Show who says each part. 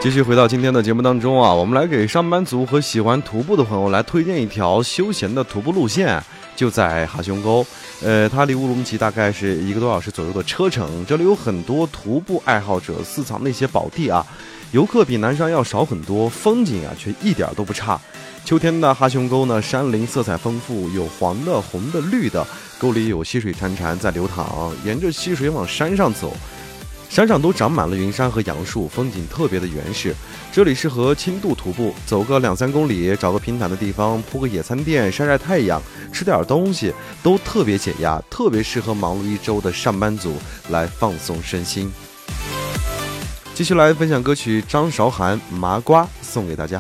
Speaker 1: 继续回到今天的节目当中啊，我们来给上班族和喜欢徒步的朋友来推荐一条休闲的徒步路线，就在哈雄沟。它离乌鲁木齐大概是1个多小时左右的车程。这里有很多徒步爱好者私藏的一些宝地啊，游客比南山要少很多，风景啊却一点都不差。秋天的哈雄沟呢，山林色彩丰富，有黄的、红的、绿的，沟里有溪水潺潺在流淌，沿着溪水往山上走。山上都长满了云杉和杨树，风景特别的原始。这里适合轻度徒步，走个2-3公里，找个平坦的地方铺个野餐垫，晒晒太阳，吃点东西，都特别解压，特别适合忙碌一周的上班族来放松身心。继续来分享歌曲张韶涵《麻瓜》，送给大家。